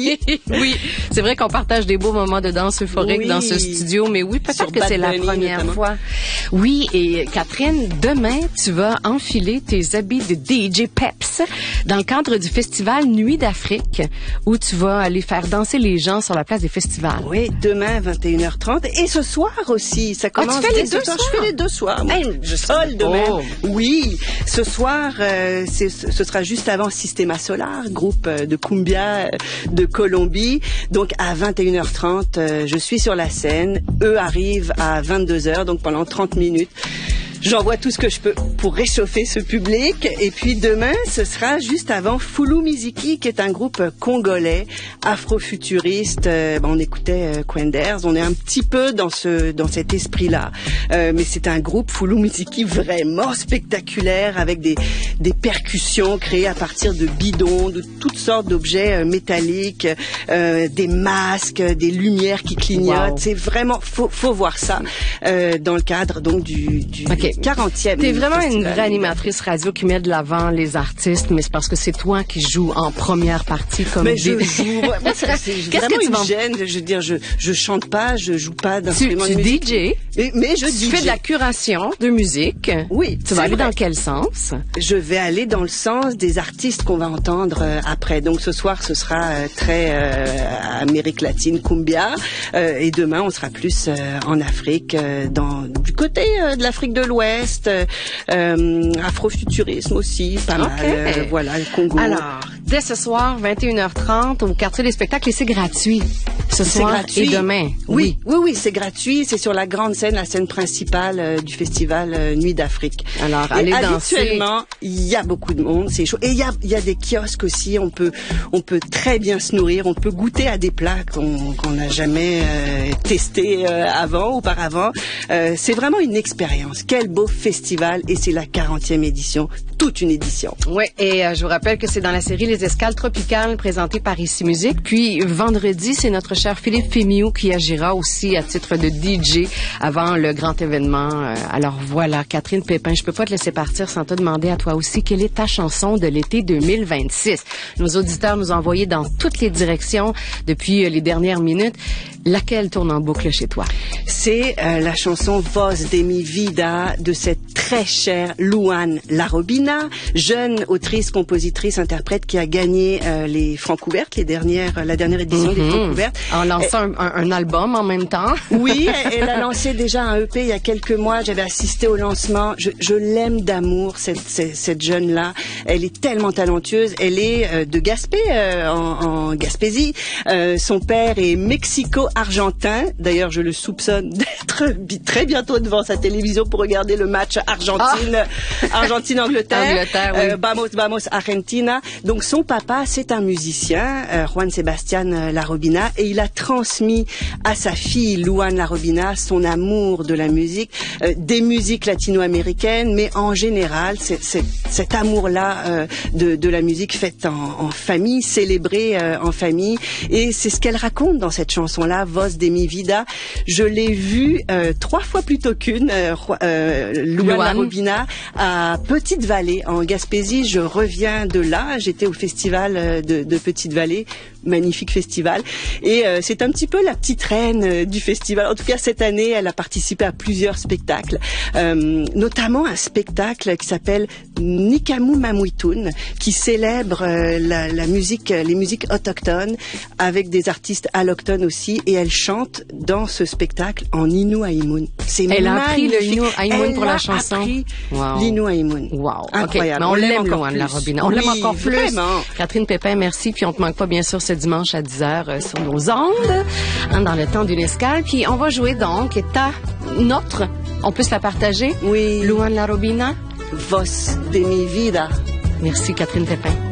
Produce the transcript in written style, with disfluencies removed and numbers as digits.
Oui, oui. C'est vrai qu'on partage des beaux moments de danse euphorique dans ce studio, mais oui, peut-être que c'est la première fois. Oui, et Catherine, demain, tu vas enfiler tes habits de DJ Peps dans le cadre du festival Nuit d'Afrique, où tu vas aller faire danser les gens sur la place des festivals. Oui, demain, 21h30. Et ce soir aussi, ça commence. Tu fais les deux soirs? Je fais les deux soirs. Hey, je solde demain. Oui, ce soir, ce sera juste avant Sistema Solar, groupe de cumbia de Colombie. Donc à 21h30, je suis sur la scène. Eux arrivent à 22h, donc pendant 30 minutes. J'envoie tout ce que je peux pour réchauffer ce public. Et puis demain, ce sera juste avant Fulu Miziki, qui est un groupe congolais, afrofuturiste. On écoutait Quenders. On est un petit peu dans cet esprit-là. Mais c'est un groupe Fulu Miziki vraiment spectaculaire, avec des percussions créées à partir de bidons, de toutes sortes d'objets métalliques, des masques, des lumières qui clignotent. Wow. C'est vraiment, faut voir ça dans le cadre donc du 40e. T'es vraiment une vraie animatrice radio qui met de l'avant les artistes, mais c'est parce que c'est toi qui joues en première partie comme mais je joue. C'est vraiment une gêne. Je veux dire, je chante pas, je joue pas d'instrument de musique. Tu DJ. Mais je DJ. Tu fais de la curation de musique. Oui. Tu vas aller dans quel sens? Je vais aller dans le sens des artistes qu'on va entendre après. Donc ce soir, ce sera très Amérique latine, cumbia, et demain, on sera plus en Afrique, du côté de l'Afrique de l'Ouest. Afrofuturisme aussi, pas mal. Voilà, le Congo. Alors, dès ce soir, 21h30, au quartier des spectacles, et c'est gratuit. Ce soir gratuit. Et demain. Oui, c'est gratuit. C'est sur la grande scène, la scène principale du festival Nuit d'Afrique. Alors, allez danser. Habituellement, il y a beaucoup de monde, c'est chaud. Et il y a des kiosques aussi. On peut très bien se nourrir. On peut goûter à des plats qu'on n'a jamais testés auparavant. C'est vraiment une expérience. Quel beau festival, et c'est la 40e édition, toute une édition. Oui, et je vous rappelle que c'est dans la série Les Escales Tropicales présentée par Ici Musique. Puis vendredi, c'est notre cher Philippe Fémiou qui agira aussi à titre de DJ avant le grand événement. Alors voilà, Catherine Pépin, je peux pas te laisser partir sans te demander à toi aussi quelle est ta chanson de l'été 2026. Nos auditeurs nous ont envoyé dans toutes les directions depuis les dernières minutes. Laquelle tourne en boucle chez toi? C'est la chanson Voz de mi vida de cette très chère Luan Larobina, jeune autrice, compositrice, interprète qui a gagné les Francouvertes, la dernière édition des Francouvertes. En lançant un album en même temps. Oui, elle a lancé déjà un EP il y a quelques mois. J'avais assisté au lancement. Je l'aime d'amour, cette jeune-là. Elle est tellement talentueuse. Elle est de Gaspé, en Gaspésie. Son père est mexico-argentin. D'ailleurs, je le soupçonne d'être très bientôt devant sa télévision pour regarder le match Argentine-Angleterre. Oui. Vamos Argentina. Donc son papa, c'est un musicien, Juan Sebastián Larobina, et il a transmis à sa fille Luan Larobina son amour de la musique, des musiques latino-américaines, mais en général, cet amour-là de la musique faite en famille, célébrée en famille, et c'est ce qu'elle raconte dans cette chanson-là, Voz de mi vida. Je l'ai vue 3 fois plutôt qu'une, Luan Larobina, à Petite-Vallée, en Gaspésie. Je reviens de là, j'étais au festival de Petite-Vallée, magnifique festival, et c'est un petit peu la petite reine du festival. En tout cas, cette année, elle a participé à plusieurs spectacles, notamment un spectacle qui s'appelle Nikamu Mamuitun, qui célèbre la musique, les musiques autochtones, avec des artistes allochtones aussi, et elle chante dans ce spectacle en Innu Aimun. Elle a appris le Innu Aimun pour la chanson. L'Innu Aimun. Wow. Incroyable. Okay. On l'aime, Luan Larobina. On l'aime encore plus. Vraiment. Catherine Pépin, merci. Puis on te manque pas, bien sûr, ce dimanche à 10h sur nos ondes, dans le temps d'une escale. Puis on va jouer donc, on peut se la partager? Oui. Luan Larobina. Voz de mi vida. Merci, Catherine Pépin.